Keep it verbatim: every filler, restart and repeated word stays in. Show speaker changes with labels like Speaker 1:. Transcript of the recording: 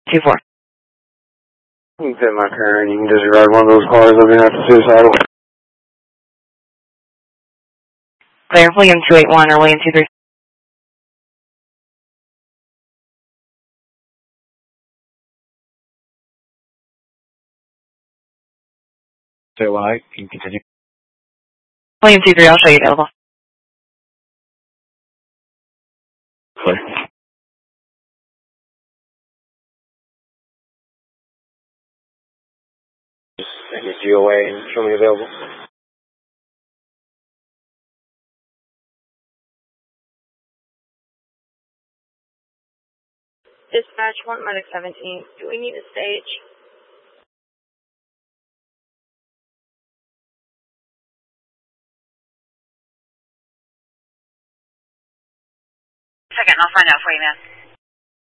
Speaker 1: two four.
Speaker 2: You can fit my car and you can disregard one of those cars looking after suicidal.
Speaker 1: Clear, William two eight one or William two three.
Speaker 2: Say why? Can you continue?
Speaker 1: William two three, I'll show you available.
Speaker 2: Clear. Just take your G O A and show me available.
Speaker 3: Dispatch, one Medic seventeen. Do we need a stage?
Speaker 4: Second, I'll find out for you, man.